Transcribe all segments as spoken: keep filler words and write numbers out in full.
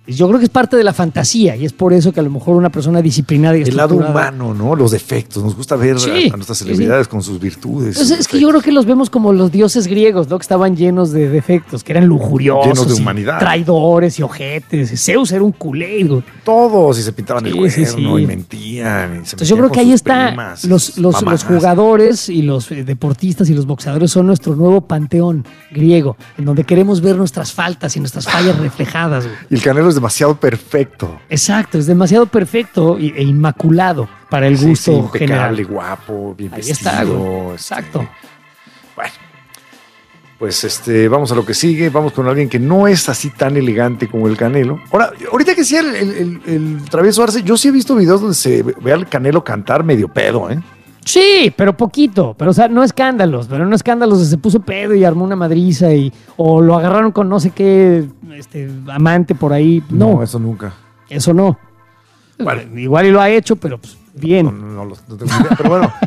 Yo creo que es parte de la fantasía y es por eso que a lo mejor una persona disciplinada y el lado humano, ¿no? Los defectos. Nos gusta ver sí, a, a nuestras celebridades sí. con sus virtudes. Pues sus es que yo creo que los vemos como los dioses griegos, ¿no? Que estaban llenos de defectos, que eran lujuriosos. Llenos de humanidad. Traidores y ojetes. Zeus era un culé. Todos, y se pintaban sí, el cuerno, sí, sí. y mentían. Y se Entonces yo creo que ahí está. Primas, los, los, los jugadores y los deportistas y los boxeadores son nuestro nuevo panteón griego, en donde queremos ver nuestras faltas y nuestras fallas reflejadas. Güey. Y el Canelo es demasiado perfecto. Exacto, es demasiado perfecto e inmaculado para el gusto sí, sí, general. Impecable, guapo, bien Ahí vestido. Está, güey. Exacto. Este, bueno, pues este, vamos a lo que sigue. Vamos con alguien que no es así tan elegante como el Canelo. Ahora, ahorita que decía el, el, el, el Travieso Arce, yo sí he visto videos donde se ve al Canelo cantar medio pedo, ¿eh? Sí, pero poquito, pero o sea, no escándalos, pero no escándalos, se puso pedo y armó una madriza y o lo agarraron con no sé qué este, amante por ahí. No, no eso nunca. Eso no. Vale. Igual y lo ha hecho, pero pues bien. No, no, no, no tengo idea, pero bueno.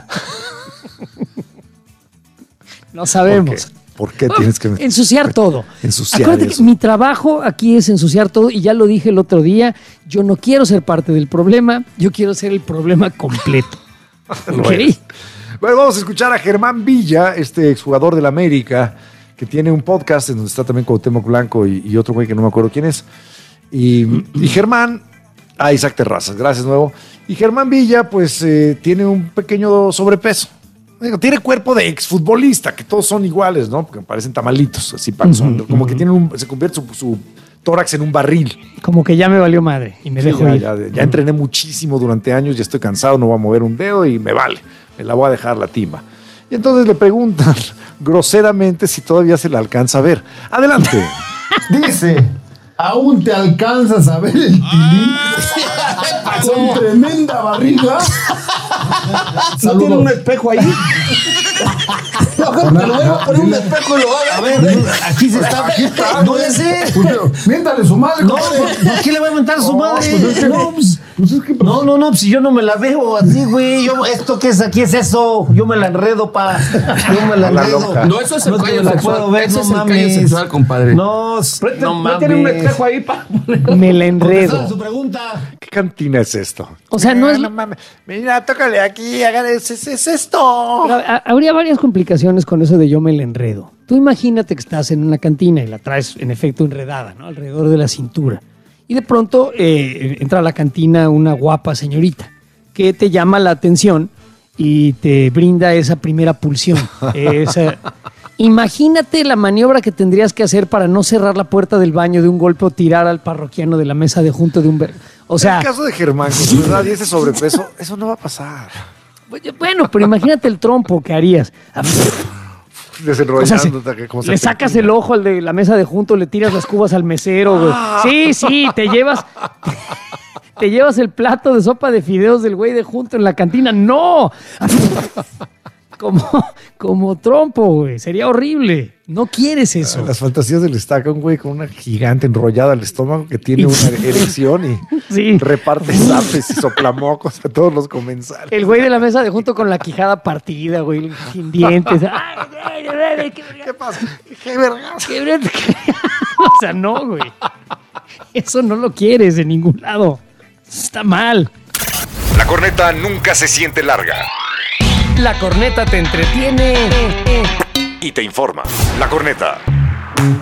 No sabemos. ¿Por qué, ¿Por qué tienes que ensuciar todo? Ensuciar Acuérdate eso. que mi trabajo aquí es ensuciar todo y ya lo dije el otro día, yo no quiero ser parte del problema, yo quiero ser el problema completo. Okay. Bueno, vamos a escuchar a Germán Villa, este exjugador del América, que tiene un podcast en donde está también Cuauhtémoc Blanco y, y otro güey que no me acuerdo quién es. Y, y Germán, ah, Isaac Terrazas, gracias nuevo. Y Germán Villa, pues, eh, tiene un pequeño sobrepeso. Digo, tiene cuerpo de exfutbolista, que todos son iguales, ¿no? Porque parecen tamalitos, así panzón. Uh-huh, como uh-huh. que tienen un, se convierte su, su tórax en un barril. Como que ya me valió madre y me sí, dejo ya, ir. Ya, ya entrené muchísimo durante años, ya estoy cansado, no voy a mover un dedo y me vale, me la voy a dejar la timba. Y entonces le preguntan groseramente si todavía se la alcanza a ver. Adelante. Dice, ¿aún te alcanzas a ver el tilín? Con tremenda barriga. ¿No tiene un espejo ahí? No, te lo voy a poner un espejo y lo haga. A ver, aquí se está. Aquí está. No es ese. Miéntale su madre. No, ¿por qué le voy a mentar a su madre? Pues es que, no, pues, pues es que, pues, no, no, no, si yo no me la veo así, güey. Yo, ¿esto qué es aquí? Es eso. Yo me la enredo, pa. Yo me la enredo. No, eso es el no callo la sexual. puedo ver, Eso no es el mames. callo sexual, compadre. No, no mames. Tiene un espejo ahí, pa. Me la enredo. Su pregunta. ¿Qué cantina es esto? O sea, no ah, es... No mames. Mira, tócale aquí, hagan es, es, es esto. Pero, a, habría varias complicaciones con eso de yo me la enredo. Tú imagínate que estás en una cantina y la traes en efecto enredada, ¿no? Alrededor de la cintura. Y de pronto eh, entra a la cantina una guapa señorita que te llama la atención y te brinda esa primera pulsión. Esa... Imagínate la maniobra que tendrías que hacer para no cerrar la puerta del baño de un golpe o tirar al parroquiano de la mesa de junto de un... Ver... O sea... En el caso de Germán, con su edad y ese sobrepeso, eso no va a pasar. Bueno, pero imagínate el trompo que harías. Desenrollando. O sea, como le sacas el ojo al de la mesa de junto, le tiras las cubas al mesero, güey. Sí, sí, te llevas... Te llevas el plato de sopa de fideos del güey de junto en la cantina. ¡No! Como, como trompo, güey. Sería horrible. No quieres eso. Las fantasías del estaca, un güey con una gigante enrollada al estómago que tiene una erección y sí. reparte zapes y soplamocos a todos los comensales. El güey de la mesa de junto con la quijada partida, güey, sin dientes. Ay, ay, ay, ¿Qué, ¿Qué pasa? ¿Qué vergas? ¿Qué vergas? O sea, no, güey. Eso no lo quieres en ningún lado. Está mal. La corneta nunca se siente larga. La corneta te entretiene y te informa. La corneta.